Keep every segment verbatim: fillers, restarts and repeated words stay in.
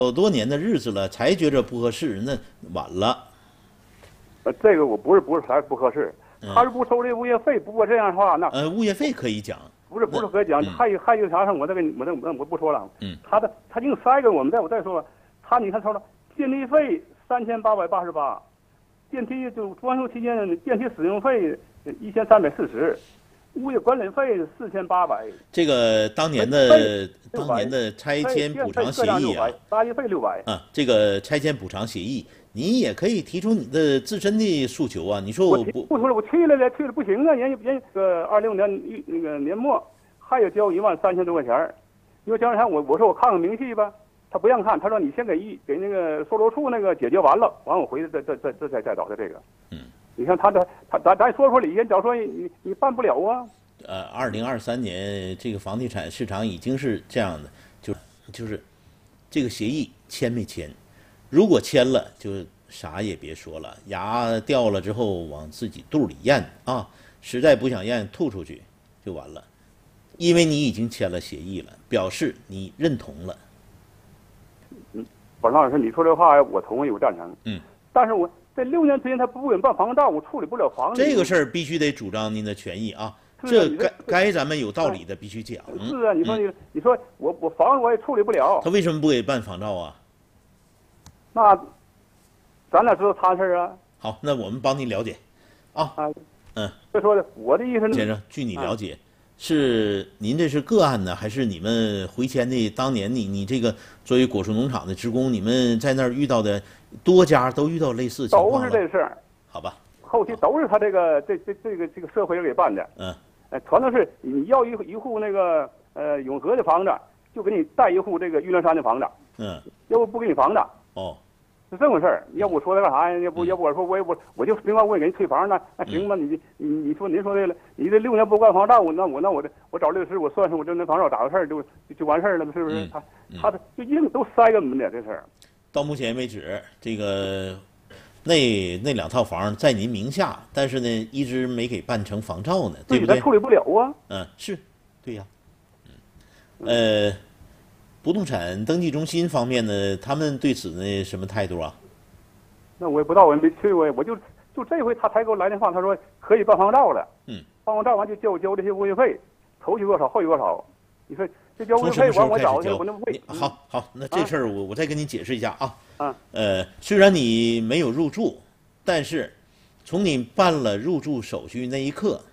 好多年的日子了，才觉着不合适，那晚了。 呃，这个我不是不是啥不合适， 嗯、 他是不收这物业费，不过这样的话，那呃，物业费可以讲， 不是不是可以讲， 嗯、 还有还有啥上我再跟你我再我我不说了。 嗯， 他的他净塞给我们，再我再说，他你看他说电梯费三千八百八十八，电梯就装修期间电梯使用费一千三百四十。物业管理费四千八百， 这个当年的当年的拆迁补偿协议啊， 垃圾费六百啊，这个拆迁补偿协议，你也可以提出你的自身的诉求啊。你说我不不出来，我去了了，去了不行啊！人人个二六年那个年末还要交一万三千多块钱儿，因为交钱我我说我看看明细吧，他不让看，他说你先给一给那个售楼处那个解决完了，完我回来再再再再再再找他这个。嗯。你看他这他咱咱说说理，人早说你你办不了啊。 呃，二零二三年这个房地产市场已经是这样的，就就是这个协议签没签？如果签了，就啥也别说了，牙掉了之后往自己肚里咽啊！实在不想咽，吐出去就完了，因为你已经签了协议了，表示你认同了。 嗯，王老师，你说这话我同意，我赞成。嗯，但是我。这六年时间他不给办房照，我处理不了房子。 这个事儿必须得主张您的权益啊，这该该咱们有道理的必须讲。 是啊，你说你、嗯、你说我我房子我也处理不了。 他为什么不给办房照啊？ 那咱哪知道他事儿啊？ 好，那我们帮您了解，啊， 啊嗯， 所以说的我的意思， 先生，据你了解。啊是您这是个案呢，还是你们回迁的？当年你你这个作为果树农场的职工，你们在那儿遇到的多家都遇到类似情况都是这事儿， 好吧？ 后期都是他这个这这这个这个社会人给办的， 嗯， 哎，全都是你要一一户那个呃永和的房子，就给你带一户这个玉兰山的房子， 嗯， 要不不给你房子， 哦。 是这么事儿，要不我说他干啥呀？要不要不我说我也不我就另外我也给你退房，那那行吧？你你你说您说对了，你这六年不办房照，那我那我这我找律师，我算算我这那房照咋回事儿，就就完事儿了吗？是不是？他他的就硬都塞个门的这事儿。 到目前为止，这个那那两套房在您名下，但是呢，一直没给办成房照呢，对不对？ 他处理不了啊。 嗯，是，对呀，嗯，呃。不动产登记中心方面呢，他们对此呢什么态度啊？ 那我也不知道，我也没去过，我就就这回他才给我来电话，他说可以办房照了。 嗯， 办完照完就交交这些物业费，头期多少，后期多少？你说这交物业费完我找去，我那会。 好好，那这事儿我、啊、我再跟你解释一下啊。 啊。 呃，虽然你没有入住，但是从你办了入住手续那一刻，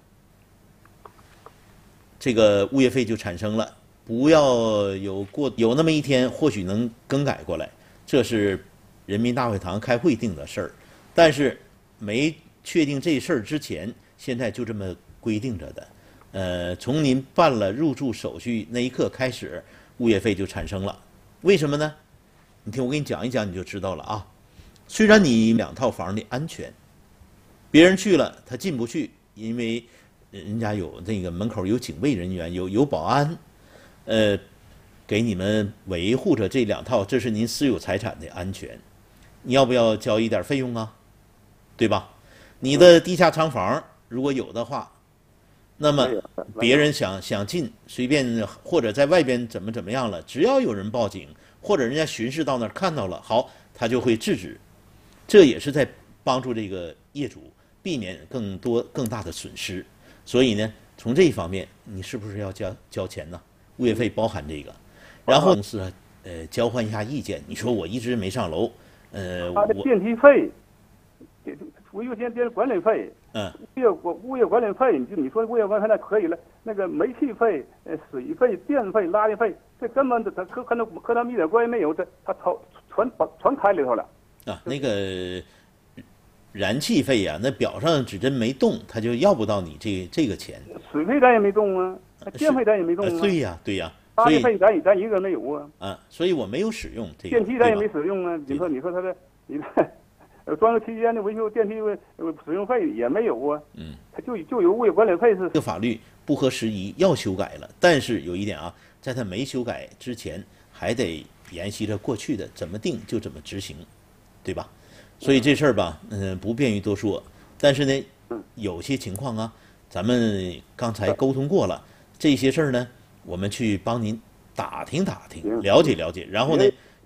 这个物业费就产生了。不要有过有那么一天，或许能更改过来，这是人民大会堂开会定的事儿。但是没确定这事儿之前，现在就这么规定着的。呃，从您办了入住手续那一刻开始，物业费就产生了。为什么呢？你听我给你讲一讲，你就知道了啊。虽然你两套房的安全，别人去了他进不去，因为人家有那个门口有警卫人员，有有保安。呃，给你们维护着这两套，这是您私有财产的安全，你要不要交一点费用啊？对吧？你的地下仓房如果有的话，那么别人想想进，随便或者在外边怎么怎么样了，只要有人报警或者人家巡视到那儿看到了，好，他就会制止，这也是在帮助这个业主避免更多更大的损失。所以呢，从这一方面，你是不是要交交钱呢？物业费包含这个，然后公司呃交换一下意见。你说我一直没上楼，呃， 他的电梯费，物业电电管理费， 嗯， 物业管物业管理费，你就你说物业管理费那可以了，那个煤气费、呃水费、电费、垃圾费，这根本它和和那和他们一点关系没有，这他全全全开里头了。 啊，那个燃气费呀、啊，那表上指针没动，他就要不到你这这个钱。 水费咱也没动啊。电费咱也没动啊， 对呀、啊，对呀、 啊，垃圾费咱咱一个没有啊。 啊，所以我没有使用这个。 电梯咱也没使用啊。你说你说他的，你呃装修期间的维修电梯使用费也没有啊。 嗯， 他就就有物业管理费是。 这个法律不合时宜，要修改了。但是有一点啊，在他没修改之前，还得沿袭着过去的，怎么定就怎么执行，对吧？所以这事儿吧，嗯、呃，不便于多说。但是呢，有些情况啊，咱们刚才沟通过了。这些事儿呢，我们去帮您打听打听，了解了解，然后呢，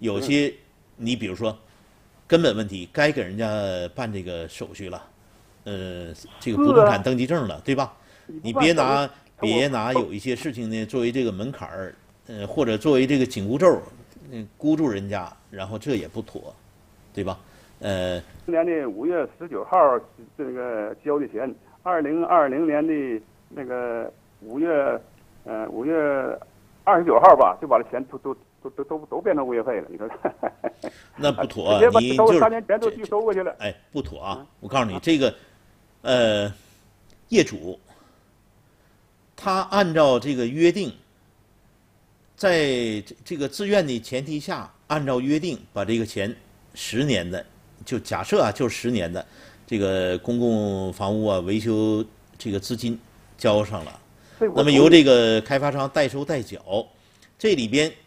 有些你比如说根本问题，该给人家办这个手续了，呃，这个不动产登记证了，对吧？你别拿别拿有一些事情呢作为这个门槛儿，呃，或者作为这个紧箍咒，嗯，箍住人家，然后这也不妥，对吧？呃， 今年的五月十九号这个交的钱，二零二零年的那个五月，呃，五月二十九号吧，就把这钱都都都都都都变成物业费了，你说？ 那不妥， 直接把你就是收三年前都拒收过去了。 哎，不妥啊！我告诉你，这个，呃，业主他按照这个约定，在这这个自愿的前提下，按照约定把这个钱十年的，就假设啊，就是十年的这个公共房屋啊维修这个资金交上了，那么由这个开发商代收代缴，这里边